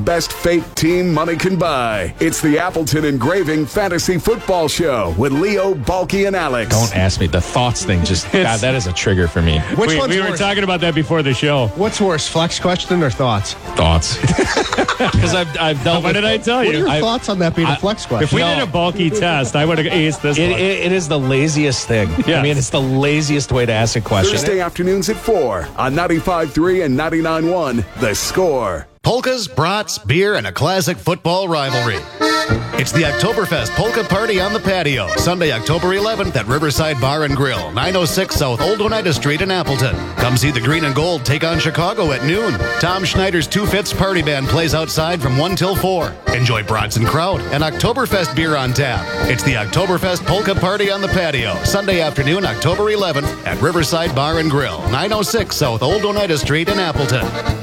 best fake team money can buy. It's the Appleton Engraving Fantasy Football Show with Leo, Balky, and Alex. Don't ask me. The thoughts thing God, that is a trigger for me. Which one's we worse? were talking about that before the show. What's worse, flex question or thoughts? Thoughts. Because I've dealt What with... did I tell What are you? your thoughts on that being a flex question? If we did a bulky test, I would have aced this one. It is the laziest thing. Yes. I mean, it's the laziest way to ask a question. Thursday afternoons at 4 on 95.3 and 99.1 The Score. Polkas, brats, beer, and a classic football rivalry. It's the Oktoberfest Polka Party on the Patio, Sunday, October 11th at Riverside Bar and Grill, 906 South Old Oneida Street in Appleton. Come see the Green and Gold take on Chicago at noon. Tom Schneider's Two Fifths Party Band plays outside from 1 till 4. Enjoy brats and kraut and Oktoberfest beer on tap. It's the Oktoberfest Polka Party on the Patio, Sunday afternoon, October 11th at Riverside Bar and Grill, 906 South Old Oneida Street in Appleton.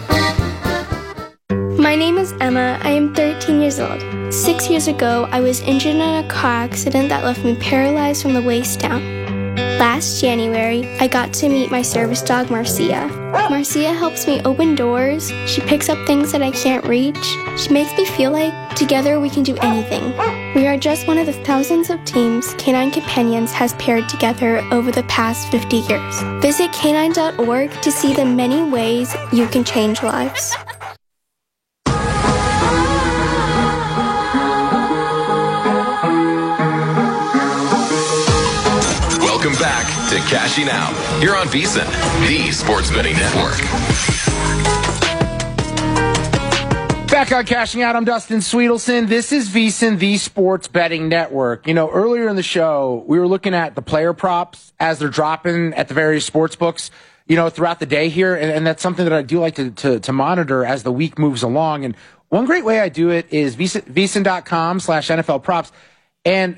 My name is Emma. I am 13 years old. 6 years ago, I was injured in a car accident that left me paralyzed from the waist down. Last January, I got to meet my service dog, Marcia. Marcia helps me open doors. She picks up things that I can't reach. She makes me feel like together we can do anything. We are just one of the thousands of teams Canine Companions has paired together over the past 50 years. Visit canine.org to see the many ways you can change lives. Welcome back to Cashing Out here on VSiN, the Sports Betting Network. Back on Cashing Out, I'm Dustin Sweetelson. This is VSiN, the Sports Betting Network. You know, earlier in the show, we were looking at the player props as they're dropping at the various sports books, you know, throughout the day here. And that's something that I do like to monitor as the week moves along. And one great way I do it is VSiN.com/NFL props. And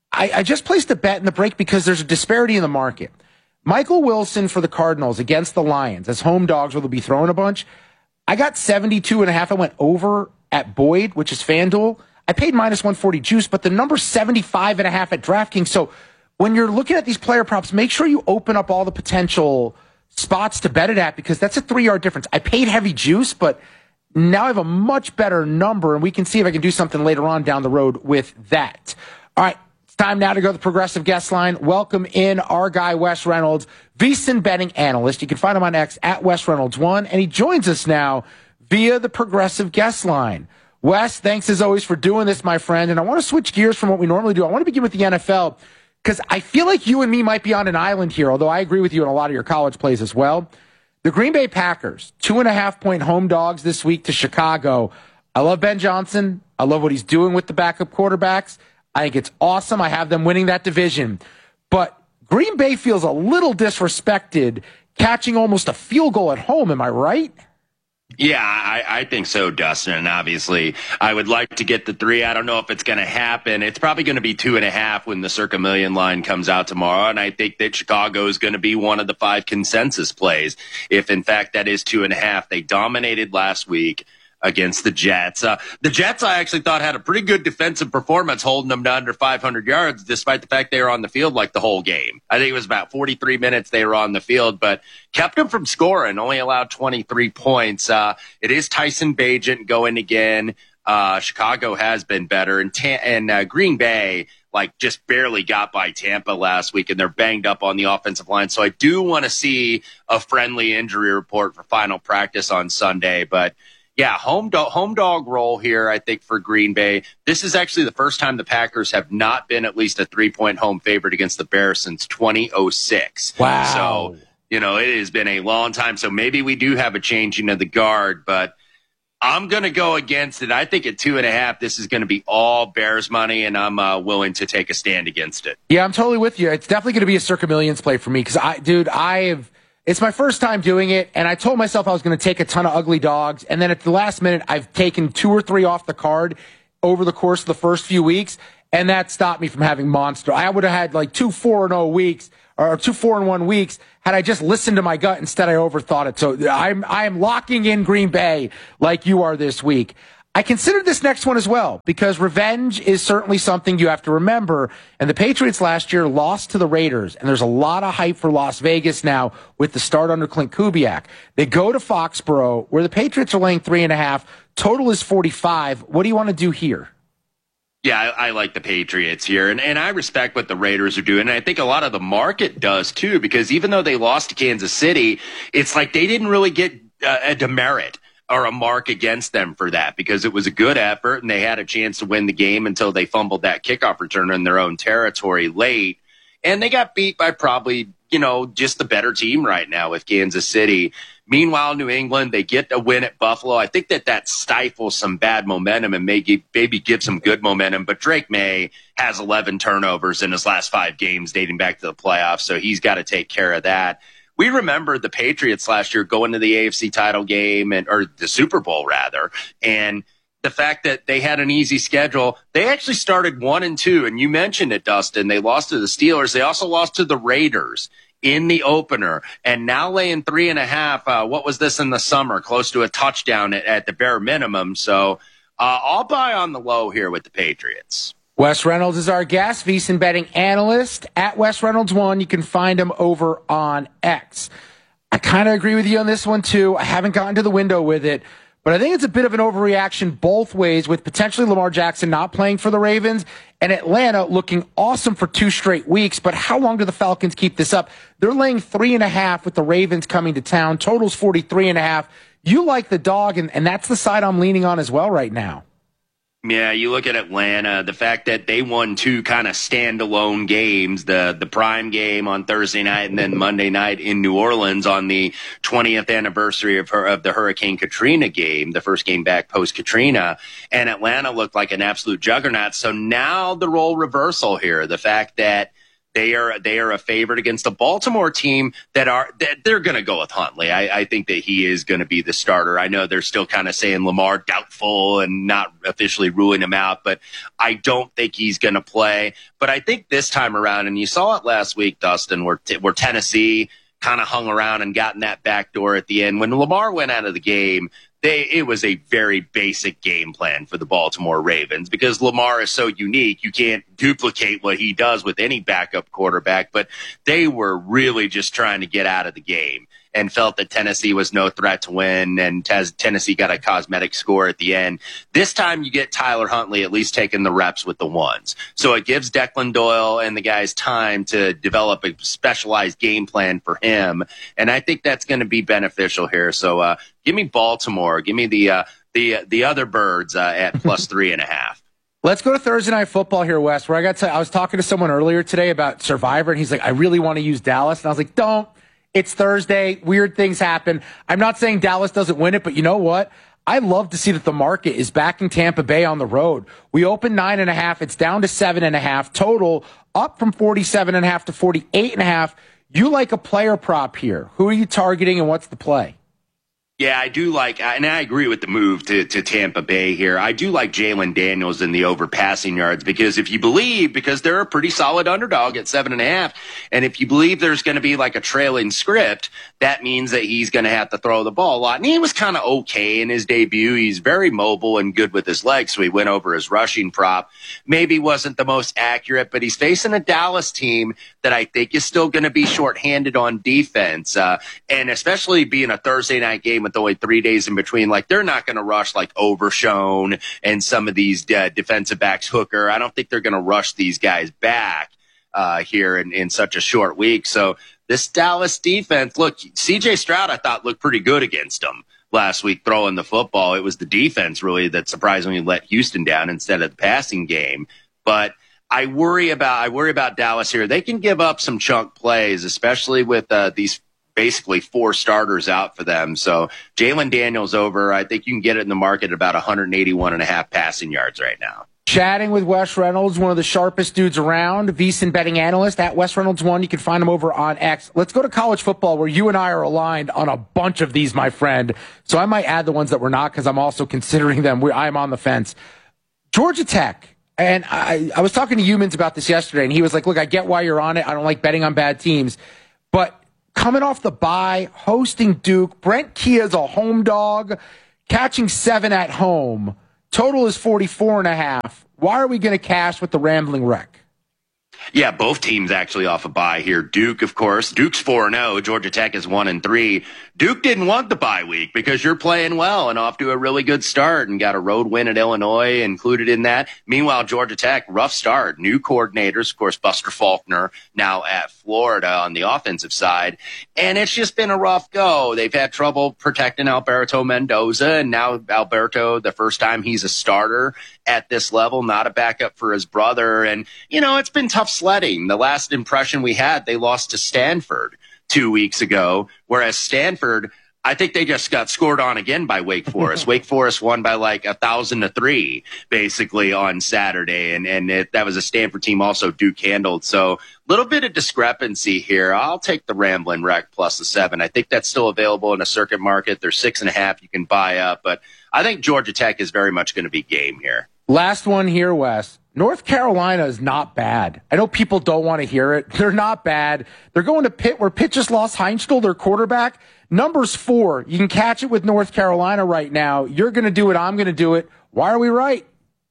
I just placed a bet in the break because there's a disparity in the market. Michael Wilson for the Cardinals against the Lions as home dogs where they'll be throwing a bunch. I got 72.5. I went over at Boyd, which is FanDuel. I paid minus 140 juice, but the number's 75.5 at DraftKings. So when you're looking at these player props, make sure you open up all the potential spots to bet it at because that's a 3-yard difference. I paid heavy juice, but now I have a much better number, and we can see if I can do something later on down the road with that. All right. Time now to go to the Progressive Guest Line. Welcome in our guy, Wes Reynolds, VSiN betting analyst. You can find him on X at Wes Reynolds1, and he joins us now via the Progressive Guest Line. Wes, thanks as always for doing this, my friend. And I want to switch gears from what we normally do. I want to begin with the NFL because I feel like you and me might be on an island here, although I agree with you on a lot of your college plays as well. The Green Bay Packers, 2.5-point home dogs this week to Chicago. I love Ben Johnson. I love what he's doing with the backup quarterbacks. I think it's awesome. I have them winning that division. But Green Bay feels a little disrespected catching almost a field goal at home. Am I right? Yeah, I think so, Dustin. And obviously, I would like to get the 3. I don't know if it's going to happen. It's probably going to be 2.5 when the Circa Million line comes out tomorrow. And I think that Chicago is going to be one of the 5 consensus plays. If, in fact, that is 2.5. They dominated last week against the Jets. The Jets, I actually thought, had a pretty good defensive performance, holding them to under 500 yards, despite the fact they were on the field like the whole game. I think it was about 43 minutes they were on the field, but kept them from scoring, only allowed 23 points. It is Tyson Bagent going again. Chicago has been better, and Green Bay just barely got by Tampa last week, and they're banged up on the offensive line. So I do want to see a friendly injury report for final practice on Sunday, but yeah, home dog role here, I think, for Green Bay. This is actually the first time the Packers have not been at least a 3-point home favorite against the Bears since 2006. Wow. So, it has been a long time. So maybe we do have a changing of the guard, but I'm going to go against it. I think at 2.5, this is going to be all Bears money, and I'm willing to take a stand against it. Yeah, I'm totally with you. It's definitely going to be a Circa Millions play for me because, it's my first time doing it, and I told myself I was going to take a ton of ugly dogs, and then at the last minute, I've taken 2 or 3 off the card over the course of the first few weeks, and that stopped me from having monster. I would have had 2 4-0 weeks, or 2 4-1 weeks, had I just listened to my gut. Instead, I overthought it. So I am locking in Green Bay like you are this week. I considered this next one as well because revenge is certainly something you have to remember. And the Patriots last year lost to the Raiders, and there's a lot of hype for Las Vegas now with the start under Clint Kubiak. They go to Foxborough, where the Patriots are laying 3.5. Total is 45. What do you want to do here? Yeah, I like the Patriots here, and I respect what the Raiders are doing, and I think a lot of the market does too, because even though they lost to Kansas City, it's like they didn't really get a demerit or a mark against them for that, because it was a good effort and they had a chance to win the game until they fumbled that kickoff return in their own territory late. And they got beat by probably, just the better team right now with Kansas City. Meanwhile, New England, they get a win at Buffalo. I think that stifles some bad momentum and maybe give some good momentum. But Drake May has 11 turnovers in his last 5 games dating back to the playoffs, so he's got to take care of that. We remember the Patriots last year going to the AFC title game or the Super Bowl rather, and the fact that they had an easy schedule. They actually started 1-2, and you mentioned it, Dustin. They lost to the Steelers. They also lost to the Raiders in the opener, and now laying 3.5. What was this in the summer? Close to a touchdown at the bare minimum. So I'll buy on the low here with the Patriots. Wes Reynolds is our guest, VSiN betting analyst at Wes Reynolds 1. You can find him over on X. I kind of agree with you on this one, too. I haven't gotten to the window with it, but I think it's a bit of an overreaction both ways, with potentially Lamar Jackson not playing for the Ravens and Atlanta looking awesome for 2 straight weeks. But how long do the Falcons keep this up? They're laying 3.5 with the Ravens coming to town. Total's 43.5. You like the dog, and that's the side I'm leaning on as well right now. Yeah, you look at Atlanta, the fact that they won 2 kind of standalone games, the prime game on Thursday night and then Monday night in New Orleans on the 20th anniversary of the Hurricane Katrina game, the first game back post-Katrina, and Atlanta looked like an absolute juggernaut. So now the role reversal here, the fact that they are a favorite against a Baltimore team that they're going to go with Huntley. I think that he is going to be the starter. I know they're still kind of saying Lamar doubtful and not officially ruling him out, but I don't think he's going to play. But I think this time around, and you saw it last week, Dustin, where Tennessee kind of hung around and got in that back door at the end. When Lamar went out of the game, it was a very basic game plan for the Baltimore Ravens because Lamar is so unique. You can't duplicate what he does with any backup quarterback, but they were really just trying to get out of the game and felt that Tennessee was no threat to win, and Tennessee got a cosmetic score at the end. This time you get Tyler Huntley at least taking the reps with the ones. So it gives Declan Doyle and the guys time to develop a specialized game plan for him, and I think that's going to be beneficial here. So give me Baltimore. Give me the other birds at plus 3.5. Let's go to Thursday Night Football here, Wes, where I was talking to someone earlier today about Survivor, and he's like, I really want to use Dallas. And I was like, don't. It's Thursday. Weird things happen. I'm not saying Dallas doesn't win it, but you know what? I love to see that the market is backing Tampa Bay on the road. We opened 9.5. It's down to 7.5. Total up from 47.5 to 48.5. You like a player prop here. Who are you targeting and what's the play? Yeah, I do like, and I agree with the move to Tampa Bay here. I do like Jalen Daniels in the over passing yards because because they're a pretty solid underdog at 7.5, and if you believe there's going to be like a trailing script, that means that he's going to have to throw the ball a lot. And he was kind of okay in his debut. He's very mobile and good with his legs, so he went over his rushing prop. Maybe wasn't the most accurate, but he's facing a Dallas team that I think is still going to be shorthanded on defense, and especially being a Thursday night game with only 3 days in between, like they're not going to rush like Overshone and some of these defensive backs, Hooker. I don't think they're going to rush these guys back here in such a short week. So this Dallas defense, look, CJ Stroud I thought looked pretty good against them last week throwing the football. It was the defense really that surprisingly let Houston down instead of the passing game. But I worry about Dallas here. They can give up some chunk plays, especially with these basically 4 starters out for them. So Jalen Daniels over, I think you can get it in the market at about 181.5 passing yards right now. Chatting with Wes Reynolds, one of the sharpest dudes around, VSiN betting analyst at Wes Reynolds 1. You can find him over on X. Let's go to college football, where you and I are aligned on a bunch of these, my friend. So I might add the ones that we're not because I'm also considering them. I'm on the fence. Georgia Tech. And I was talking to Humans about this yesterday, and he was like, look, I get why you're on it. I don't like betting on bad teams. But coming off the bye, hosting Duke, Brent Kia's a home dog, catching 7 at home. Total is 44.5. Why are we going to cash with the Rambling Wreck? Yeah, both teams actually off a bye here. Duke, of course. Duke's 4-0. Georgia Tech is 1-3. Duke didn't want the bye week because you're playing well and off to a really good start and got a road win at Illinois included in that. Meanwhile, Georgia Tech, rough start. New coordinators, of course, Buster Faulkner now at Florida on the offensive side. And it's just been a rough go. They've had trouble protecting Alberto Mendoza, and now Alberto, the first time he's a starter at this level, not a backup for his brother. And, it's been tough sledding. The last impression we had, they lost to Stanford 2 weeks ago, whereas Stanford, I think they just got scored on again by Wake Forest. Wake Forest won by 1,000-3 basically on Saturday, and that was a Stanford team also Duke handled. So a little bit of discrepancy here. I'll take the Ramblin' Wreck plus the 7. I think that's still available in a circuit market. There's 6.5 you can buy up, but I think Georgia Tech is very much going to be game here. Last one here, Wes. North Carolina is not bad. I know people don't want to hear it. They're not bad. They're going to Pitt, where Pitt just lost Heinzl, their quarterback. Number's 4. You can catch it with North Carolina right now. You're going to do it. I'm going to do it. Why are we right?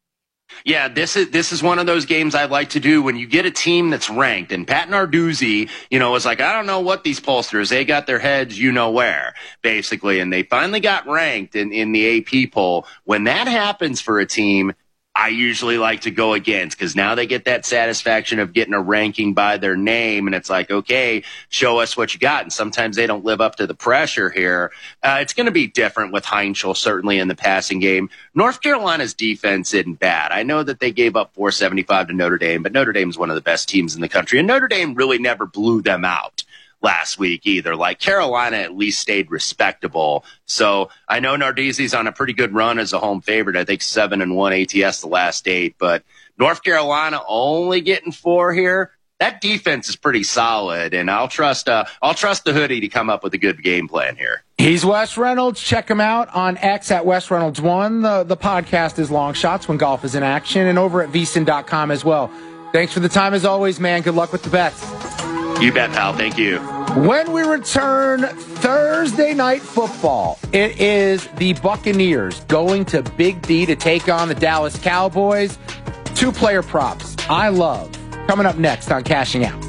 Yeah, this is one of those games I like to do when you get a team that's ranked. And Pat Narduzzi, is like, I don't know what these pollsters, they got their heads where, basically. And they finally got ranked in the AP poll. When that happens for a team, I usually like to go against, because now they get that satisfaction of getting a ranking by their name, and it's like, okay, show us what you got. And sometimes they don't live up to the pressure here. It's going to be different with Heinzl, certainly in the passing game. North Carolina's defense isn't bad. I know that they gave up 475 to Notre Dame, but Notre Dame's one of the best teams in the country, and Notre Dame really never blew them out last week either. Carolina at least stayed respectable. So I know Narduzzi's on a pretty good run as a home favorite. I think 7-1 ATS the last 8, but North Carolina only getting 4 here. That defense is pretty solid, and I'll trust the hoodie to come up with a good game plan here. He's Wes Reynolds. Check him out on X at Wes Reynolds 1. The podcast is Long Shots when golf is in action, and over at VSiN.com as well. Thanks for the time as always, man. Good luck with the bets. You bet, pal. Thank you. When we return Thursday night football, it is the Buccaneers going to Big D to take on the Dallas Cowboys. 2 player props I love. Coming up next on Cashing Out.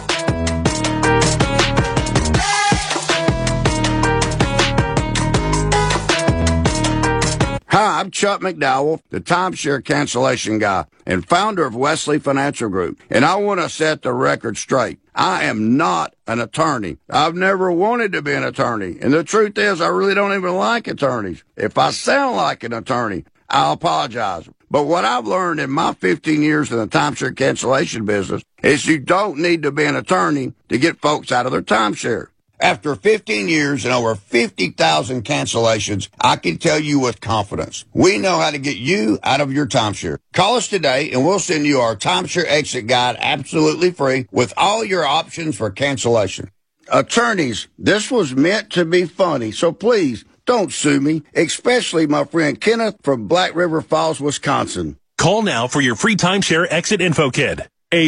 Hi, I'm Chuck McDowell, the timeshare cancellation guy and founder of Wesley Financial Group. And I want to set the record straight. I am not an attorney. I've never wanted to be an attorney. And the truth is, I really don't even like attorneys. If I sound like an attorney, I'll apologize. But what I've learned in my 15 years in the timeshare cancellation business is you don't need to be an attorney to get folks out of their timeshare. After 15 years and over 50,000 cancellations, I can tell you with confidence, we know how to get you out of your timeshare. Call us today and we'll send you our timeshare exit guide absolutely free with all your options for cancellation. Attorneys, this was meant to be funny, so please don't sue me, especially my friend Kenneth from Black River Falls, Wisconsin. Call now for your free timeshare exit info kit.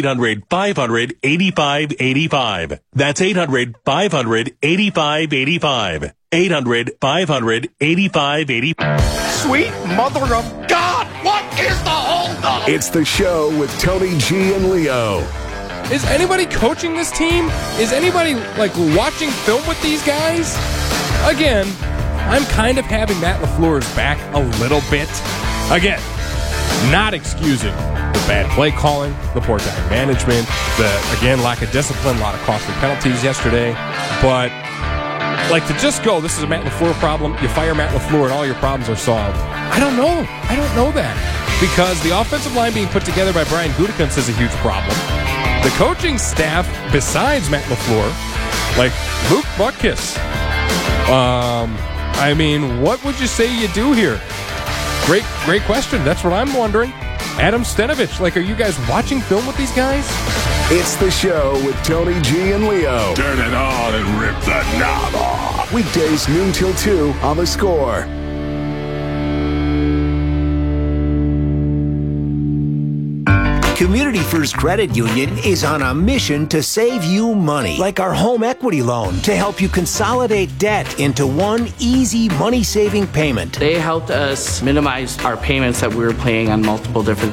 800-500-8585. That's 800-500-8585. 800-500-8585. Sweet mother of God! What is the holdup? It's the show with Tony G and Leo. Is anybody coaching this team? Is anybody, watching film with these guys? Again, I'm kind of having Matt LaFleur's back a little bit. Again, not excusing the bad play calling, the poor time management, the, lack of discipline, a lot of costly penalties yesterday. But, to just go, this is a Matt LaFleur problem, you fire Matt LaFleur and all your problems are solved. I don't know. I don't know that. Because the offensive line being put together by Brian Gutekunst is a huge problem. The coaching staff, besides Matt LaFleur, Luke Butkus. What would you say you do here? Great question. That's what I'm wondering. Adam Stenavich, are you guys watching film with these guys? It's the show with Tony G and Leo. Turn it on and rip the knob off. Weekdays noon till 2 on The Score. Community First Credit Union is on a mission to save you money, like our home equity loan, to help you consolidate debt into one easy money-saving payment. They helped us minimize our payments that we were paying on multiple different